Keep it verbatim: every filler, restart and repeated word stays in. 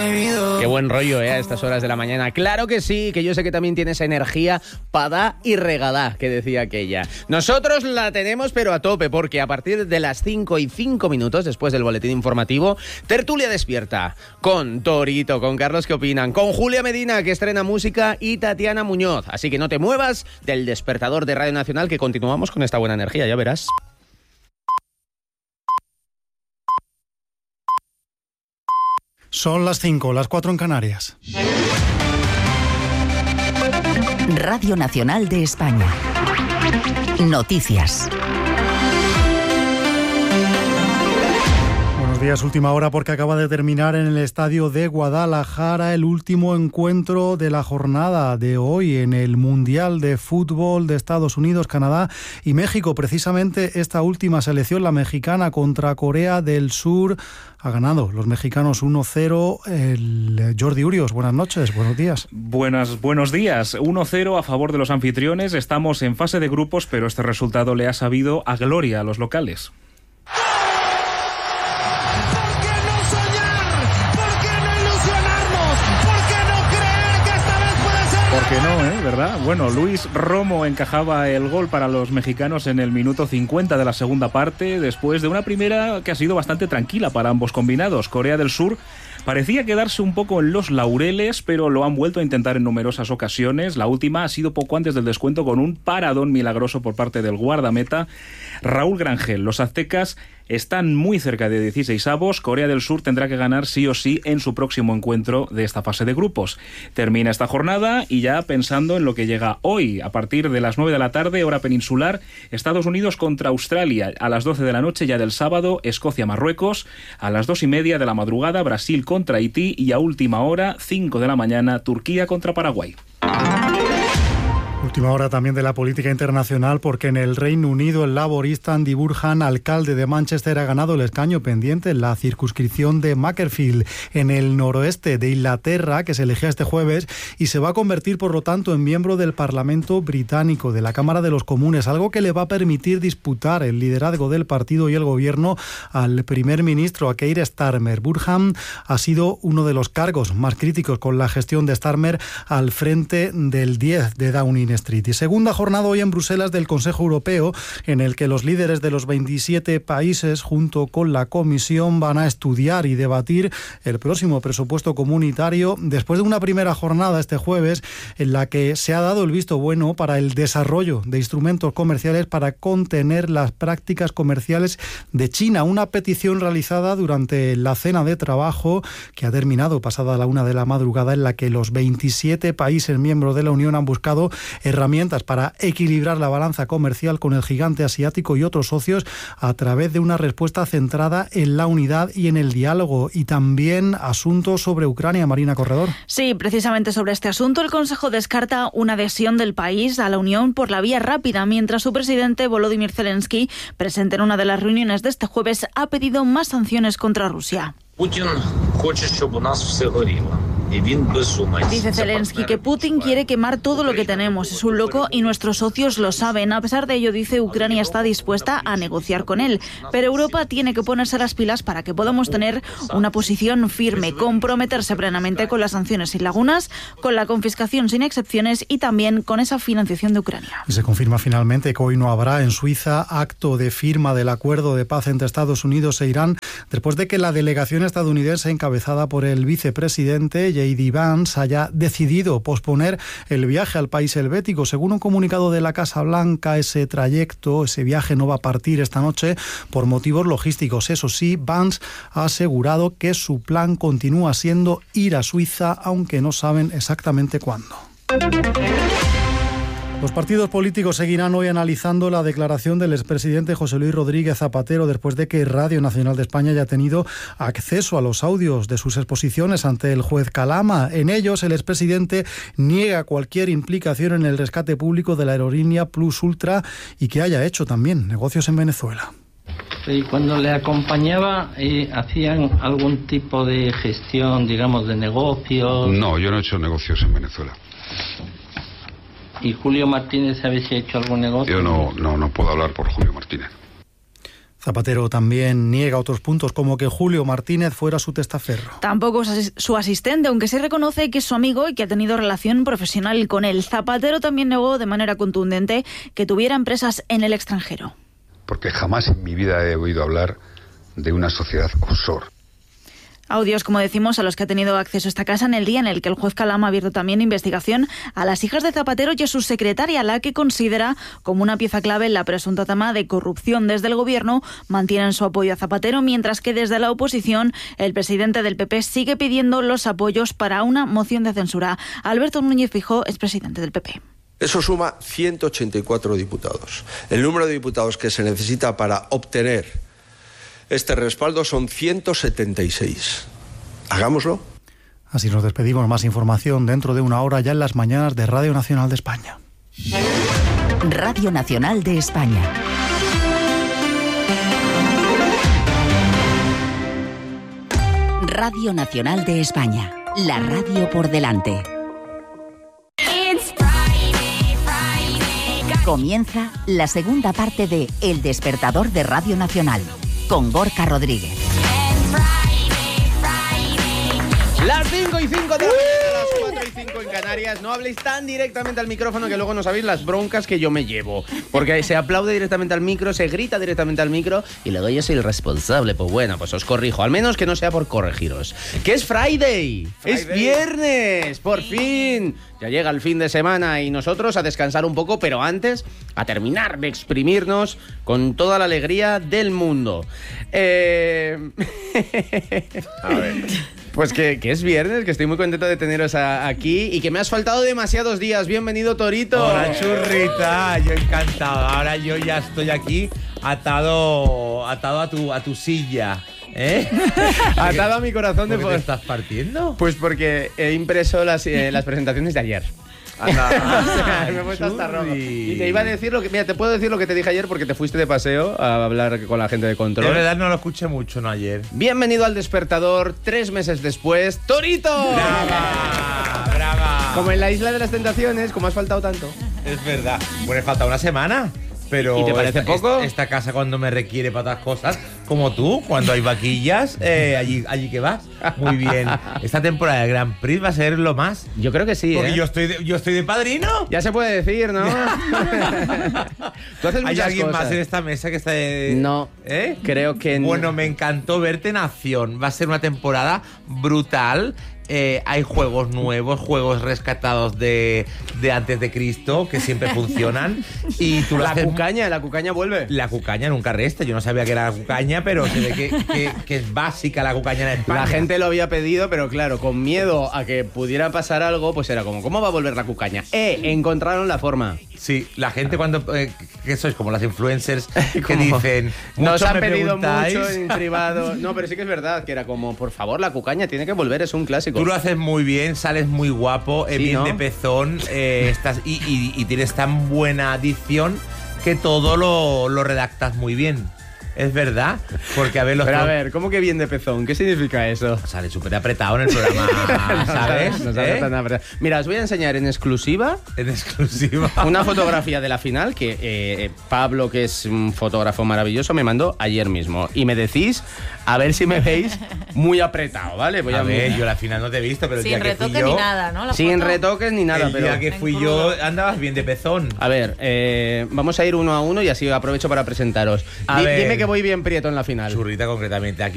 Qué buen rollo, ¿eh? A estas horas de la mañana. Claro que sí, que yo sé que también tienes energía pa' dar y regalar, que decía aquella. Nosotros la tenemos, pero a tope, porque a partir de las cinco y cinco minutos, después del boletín informativo, Tertulia Despierta, con Torito, con Carlos ¿Qué opinan?, con Julia Medina, que estrena música, y Tatiana Muñoz. Así que no te muevas del despertador de Radio Nacional, que continuamos con esta buena energía, ya verás. Son las cinco, las cuatro en Canarias. Radio Nacional de España. Noticias. Buenos días, última hora, porque acaba de terminar en el estadio de Guadalajara el último encuentro de la jornada de hoy en el Mundial de Fútbol de Estados Unidos, Canadá y México. Precisamente esta última selección, la mexicana, contra Corea del Sur, ha ganado los mexicanos uno cero. El Jordi Urios, buenas noches, buenos días. Buenas, buenos días. uno cero a favor de los anfitriones. Estamos en fase de grupos, pero este resultado le ha sabido a gloria a los locales. ¿Por qué no, eh? ¿Verdad? Bueno, Luis Romo encajaba el gol para los mexicanos en el minuto cincuenta de la segunda parte, después de una primera que ha sido bastante tranquila para ambos combinados. Corea del Sur parecía quedarse un poco en los laureles, pero lo han vuelto a intentar en numerosas ocasiones. La última ha sido poco antes del descuento, con un paradón milagroso por parte del guardameta Raúl Grangel. Los aztecas están muy cerca de dieciseisavos. Corea del Sur tendrá que ganar sí o sí en su próximo encuentro de esta fase de grupos. Termina esta jornada y ya pensando en lo que llega hoy, a partir de las nueve de la tarde, hora peninsular, Estados Unidos contra Australia. A las doce de la noche ya del sábado, Escocia-Marruecos. A las dos y media de la madrugada, Brasil contra Haití. Y a última hora, cinco de la mañana, Turquía contra Paraguay. Última hora también de la política internacional, porque en el Reino Unido el laborista Andy Burnham, alcalde de Manchester, ha ganado el escaño pendiente en la circunscripción de Macclesfield, en el noroeste de Inglaterra, que se elegía este jueves, y se va a convertir, por lo tanto, en miembro del Parlamento británico, de la Cámara de los Comunes, algo que le va a permitir disputar el liderazgo del partido y el gobierno al primer ministro, a Keir Starmer. Burnham ha sido uno de los cargos más críticos con la gestión de Starmer al frente del diez de Downing Street. Y segunda jornada hoy en Bruselas del Consejo Europeo, en el que los líderes de los veintisiete países, junto con la Comisión, van a estudiar y debatir el próximo presupuesto comunitario, después de una primera jornada este jueves en la que se ha dado el visto bueno para el desarrollo de instrumentos comerciales para contener las prácticas comerciales de China. Una petición realizada durante la cena de trabajo que ha terminado pasada la una de la madrugada, en la que los veintisiete países miembros de la Unión han buscado herramientas para equilibrar la balanza comercial con el gigante asiático y otros socios a través de una respuesta centrada en la unidad y en el diálogo. Y también asuntos sobre Ucrania. Marina Corredor. Sí, precisamente sobre este asunto el Consejo descarta una adhesión del país a la Unión por la vía rápida, mientras su presidente Volodymyr Zelensky, presente en una de las reuniones de este jueves, ha pedido más sanciones contra Rusia. Putin хоче, щоб у нас все горіло. Dice Zelensky que Putin quiere quemar todo lo que tenemos. Es un loco y nuestros socios lo saben. A pesar de ello, dice, Ucrania está dispuesta a negociar con él. Pero Europa tiene que ponerse las pilas para que podamos tener una posición firme, comprometerse plenamente con las sanciones sin lagunas, con la confiscación sin excepciones y también con esa financiación de Ucrania. Y se confirma finalmente que hoy no habrá en Suiza acto de firma del acuerdo de paz entre Estados Unidos e Irán, después de que la delegación estadounidense, encabezada por el vicepresidente J D Vance, haya decidido posponer el viaje al país helvético. Según un comunicado de la Casa Blanca, ese trayecto, ese viaje no va a partir esta noche por motivos logísticos. Eso sí, Vance ha asegurado que su plan continúa siendo ir a Suiza, aunque no saben exactamente cuándo. Los partidos políticos seguirán hoy analizando la declaración del expresidente José Luis Rodríguez Zapatero, después de que Radio Nacional de España haya tenido acceso a los audios de sus exposiciones ante el juez Calama. En ellos, el expresidente niega cualquier implicación en el rescate público de la aerolínea Plus Ultra y que haya hecho también negocios en Venezuela. Y cuando le acompañaba, eh, ¿hacían algún tipo de gestión, digamos, de negocios? No, yo no he hecho negocios en Venezuela. ¿Y Julio Martínez sabe si ha hecho algún negocio? Yo no, no, no puedo hablar por Julio Martínez. Zapatero también niega otros puntos como que Julio Martínez fuera su testaferro. Tampoco su asistente, aunque se reconoce que es su amigo y que ha tenido relación profesional con él. Zapatero también negó de manera contundente que tuviera empresas en el extranjero. Porque jamás en mi vida he oído hablar de una sociedad offshore. Audios, como decimos, a los que ha tenido acceso esta casa en el día en el que el juez Calam ha abierto también investigación a las hijas de Zapatero y a su secretaria, la que considera como una pieza clave en la presunta trama de corrupción. Desde el Gobierno mantienen su apoyo a Zapatero, mientras que desde la oposición el presidente del P P sigue pidiendo los apoyos para una moción de censura. Alberto Núñez Feijóo es presidente del P P. Eso suma ciento ochenta y cuatro diputados. El número de diputados que se necesita para obtener este respaldo son ciento setenta y seis. Hagámoslo. Así nos despedimos. Más información dentro de una hora ya en las mañanas de Radio Nacional de España. Radio Nacional de España. Radio Nacional de España. La radio por delante. Comienza la segunda parte de El Despertador de Radio Nacional, con Gorka Rodríguez. Las cinco y cinco de la mañana, las cuatro y cinco en Canarias. No habléis tan directamente al micrófono que luego no sabéis las broncas que yo me llevo. Porque se aplaude directamente al micro, se grita directamente al micro y luego yo soy el responsable. Pues bueno, pues os corrijo. Al menos que no sea por corregiros. Que es Friday. Friday. Es viernes. Por fin. Ya llega el fin de semana y nosotros a descansar un poco, pero antes a terminar de exprimirnos con toda la alegría del mundo. Eh... a ver... Pues que, que es viernes, que estoy muy contento de teneros a, aquí y que me has faltado demasiados días. Bienvenido, Torito. Hola, churrita, yo encantado. Ahora yo ya estoy aquí atado, atado a tu, a tu silla. ¿Eh? Atado a mi corazón. ¿Por de qué te estás partiendo? Pues porque he impreso las, eh, las presentaciones de ayer. Anda, me he puesto hasta rojo. Y te iba a decir lo que... Mira, te puedo decir lo que te dije ayer porque te fuiste de paseo a hablar con la gente de control. De verdad no lo escuché mucho, ¿no? Ayer. Bienvenido al Despertador, tres meses después. ¡Torito! ¡Brava! ¡Brava! Como en la Isla de las Tentaciones, como has faltado tanto. Es verdad. Bueno, falta una semana. Pero ¿y te parece esta, poco? Esta, esta casa cuando me requiere para otras cosas, como tú, cuando hay vaquillas, eh, allí, allí que vas. Muy bien. Esta temporada de Grand Prix va a ser lo más. Yo creo que sí, Porque ¿eh? yo estoy de, yo estoy de padrino. Ya se puede decir, ¿no? Tú haces ¿Hay muchas alguien cosas. más en esta mesa que está de... No, ¿eh? creo que no. Bueno, me encantó verte en acción. Va a ser una temporada brutal. Eh, hay juegos nuevos, juegos rescatados de, de antes de Cristo, que siempre funcionan. Y tú lo La haces... cucaña, la cucaña vuelve. La cucaña nunca resta. Yo no sabía que era la cucaña, pero se ve que, que, que es básica la cucaña en España. La gente lo había pedido, pero claro, con miedo a que pudiera pasar algo, pues era como, ¿cómo va a volver la cucaña? Eh, encontraron la forma. Sí, la gente cuando... Eh, que sois como las influencers que ¿Cómo? dicen... Nos han me pedido preguntáis. mucho en privado. No, pero sí que es verdad, que era como, por favor, la cucaña tiene que volver, es un clásico. Tú lo haces muy bien, sales muy guapo, eh, Sí, bien ¿no? de pezón, eh, estás, y, y, y tienes tan buena dicción que todo lo, lo redactas muy bien. Es verdad, porque a ver los Pero a pro- ver, ¿cómo que bien de pezón? ¿Qué significa eso? sale súper apretado en el programa, ¿sabes? No sale ¿Eh? tan apretado. Mira, os voy a enseñar en exclusiva En exclusiva. una fotografía de la final que eh, Pablo, que es un fotógrafo maravilloso, me mandó ayer mismo. Y me decís, a ver si me veis muy apretado, ¿vale? Voy a, A ver, yo la final no te he visto, pero el Sin día que fui retoque yo... ni nada, ¿no? La Sin foto. retoques ni nada, el pero... día que fui En yo crudo. andabas bien de pezón. A ver, eh, vamos a ir uno a uno y así aprovecho para presentaros. A Di- ver. Dime que voy bien prieto en la final. Churrita concretamente aquí.